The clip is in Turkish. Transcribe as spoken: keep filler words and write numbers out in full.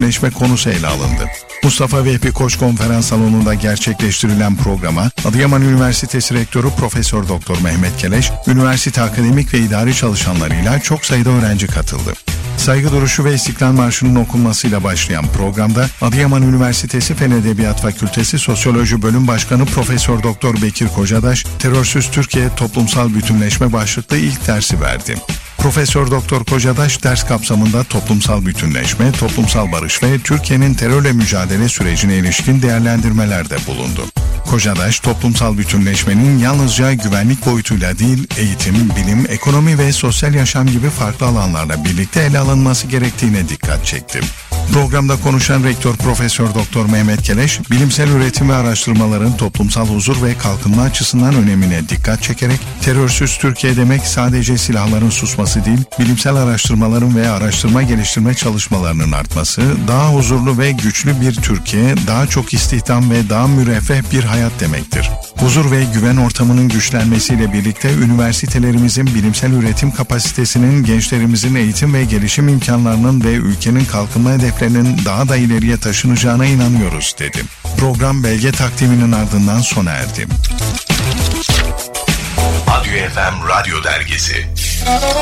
bütünleşme konusu ele alındı. Mustafa Vehbi Koç Konferans Salonu'nda gerçekleştirilen programa Adıyaman Üniversitesi Rektörü Profesör Doktor Mehmet Keleş, üniversite akademik ve idari çalışanlarıyla çok sayıda öğrenci katıldı. Saygı duruşu ve İstiklal Marşı'nın okunmasıyla başlayan programda Adıyaman Üniversitesi Fen Edebiyat Fakültesi Sosyoloji Bölüm Başkanı Profesör Doktor Bekir Kocadaş, Terörsüz Türkiye Toplumsal Bütünleşme başlıklı ilk dersi verdi. Profesör Doktor Kocadaş ders kapsamında toplumsal bütünleşme, toplumsal barış ve Türkiye'nin terörle mücadele sürecine ilişkin değerlendirmelerde bulundu. Kocadaş, toplumsal bütünleşmenin yalnızca güvenlik boyutuyla değil, eğitim, bilim, ekonomi ve sosyal yaşam gibi farklı alanlarla birlikte ele alınması gerektiğine dikkat çekti. Programda konuşan Rektör Profesör Doktor Mehmet Keleş, bilimsel üretim ve araştırmaların toplumsal huzur ve kalkınma açısından önemine dikkat çekerek, terörsüz Türkiye demek sadece silahların susması değil, bilimsel araştırmaların ve araştırma geliştirme çalışmalarının artması, daha huzurlu ve güçlü bir Türkiye, daha çok istihdam ve daha müreffeh bir hayat demektir. Huzur ve güven ortamının güçlenmesiyle birlikte üniversitelerimizin bilimsel üretim kapasitesinin, gençlerimizin eğitim ve gelişim imkanlarının ve ülkenin kalkınma hedeflerinin daha da ileriye taşınacağına inanıyoruz, dedi. Program belge takdiminin ardından sona erdi. Adyo F M Radyo Dergisi.